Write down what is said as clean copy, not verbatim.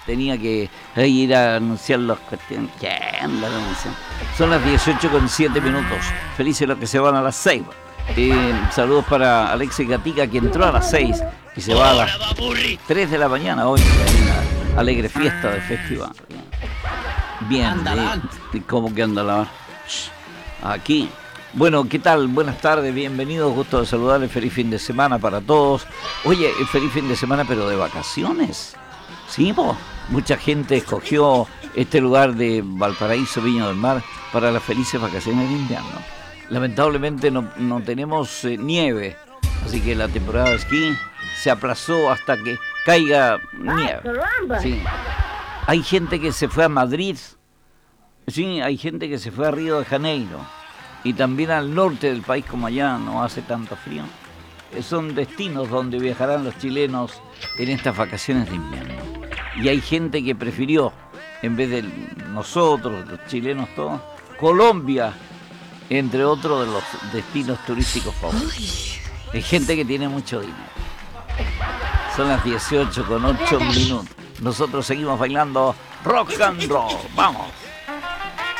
tenía que ir a anunciar las cuestiones. ¿Quién la anuncia? Son las 18:07. Felices los que se van a las 6. Saludos para Alexis Gatica, que entró a las 6 y se va a las 3 de la mañana hoy. Una alegre fiesta de festival. Bien, ¿cómo que anda la? Aquí. Bueno, ¿qué tal? Buenas tardes, bienvenidos, gusto de saludarles, feliz fin de semana para todos. Oye, feliz fin de semana, pero de vacaciones. Sí, mucha gente escogió este lugar de Valparaíso, Viña del Mar, para las felices vacaciones de invierno. Lamentablemente no tenemos nieve, así que la temporada de esquí se aplazó hasta que caiga nieve. Sí. Hay gente que se fue a Madrid, sí, hay gente que se fue a Río de Janeiro. Y también al norte del país, como allá no hace tanto frío. Son destinos donde viajarán los chilenos en estas vacaciones de invierno. Y hay gente que prefirió, en vez de nosotros, los chilenos todos, Colombia, entre otros de los destinos turísticos favoritos. Hay gente que tiene mucho dinero. Son las 18:08. Nosotros seguimos bailando rock and roll. ¡Vamos!